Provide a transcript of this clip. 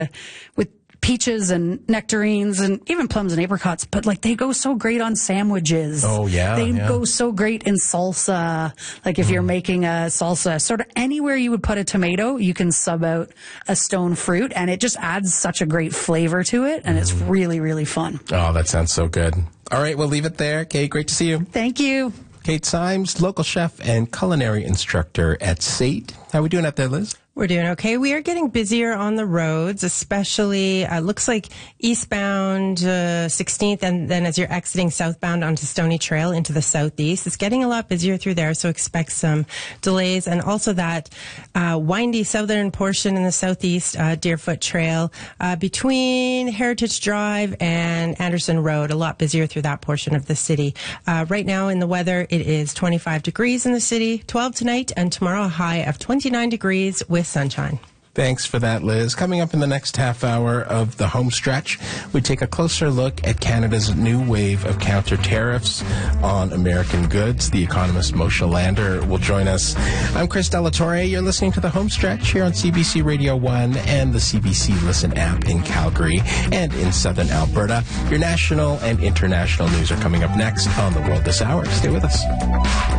with peaches and nectarines and even plums and apricots, but like they go so great on sandwiches. Oh yeah. They go so great in salsa. Like if you're making a salsa, sort of anywhere you would put a tomato, you can sub out a stone fruit and it just adds such a great flavor to it. And it's really, really fun. Oh, that sounds so good. All right, we'll leave it there. Kate, great to see you. Thank you. Kate Symes, local chef and culinary instructor at SAIT. How are we doing out there, Liz? We're doing okay. We are getting busier on the roads, especially, looks like eastbound 16th, and then as you're exiting southbound onto Stony Trail into the southeast. It's getting a lot busier through there, so expect some delays. And also that windy southern portion in the southeast, Deerfoot Trail, between Heritage Drive and Anderson Road, a lot busier through that portion of the city. Right now in the weather, it is 25 degrees in the city, 12 tonight, and tomorrow a high of 29 degrees with sunshine. Thanks for that, Liz. Coming up in the next half hour of the home stretch, we take a closer look at Canada's new wave of counter tariffs on American goods. The economist Moshe Lander will join us. I'm Chris Delatorre. You're listening to the home stretch here on CBC Radio 1 and the CBC Listen app in Calgary and in southern Alberta. Your national and international news are coming up next on The World This Hour. Stay with us.